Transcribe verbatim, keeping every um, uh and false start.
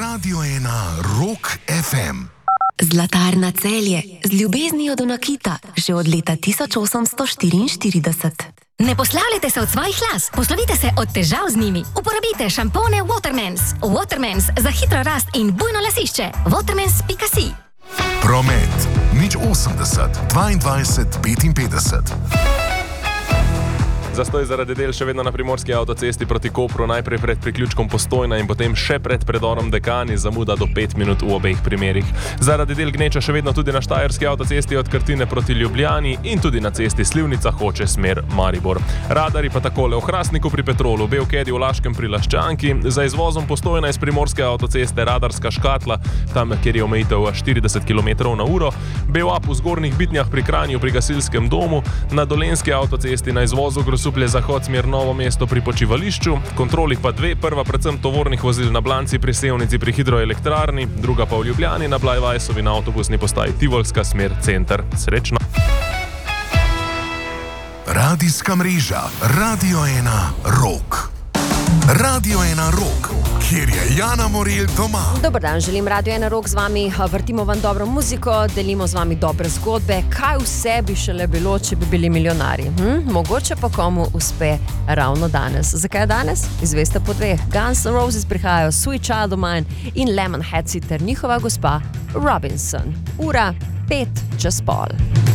Radio ena Rock ef em. Zlatarna Celje, z ljubeznijo do nakita, že od leta tisoč osemsto štiriinštirideset. Ne poslavljajte se od svojih las, poslovite se od težav z njimi. Uporabite šampone Watermans. Watermans za hitro rast in bujno lasišče. watermans pika si. Promet nič osemdeset dvaindvajset petinpetdeset. Zastoj zaradi del še vedno na primorski avtocesti proti Kopru, najprej pred priključkom Postojna in potem še pred predorom Dekani, zamuda do pet minut v obeh primerih. Zaradi del gneča še vedno tudi na štajerski avtocesti od Krtine proti Ljubljani in tudi na cesti Slivnica Hoče smer Maribor. Radari pa takole v Hrastniku pri Petrolu, Belkedi v Laškem pri Laščanki, za izvozom Postojna iz primorske avtoceste radarska škatla, tam kjer je omejitev štirideset kilometrov na uro, Belap v Zgornjih Bitnjah pri Kranju pri gasilskem domu, na dolenski avtocesti na izvozu Grosuplje zahod smer Novo mesto pri počivališču, kontroli pa dve, prva predvsem tovornih vozil na Blanci pri Sevnici pri hidroelektrarni, druga pa v Ljubljani na Blajvajsovi na avtobusni postaji Tivolska smer center. Srečno! Radijska mreža Radio ena Rock. Radio ena Rock, kjer je Jana Morelj doma. Dober dan, želim Radio ena Rock z vami, vrtimo vam dobro muziko, delimo z vami dobre zgodbe, kaj vse bi šele bilo, če bi bili milijonari. Hm? Mogoče pa komu uspe ravno danes. Zakaj danes? Izveste po dveh. Guns N' Roses prihajajo, Sweet Child of Mine in Lemonheadsi ter njihova gospa Robinson. Ura pet čez pol.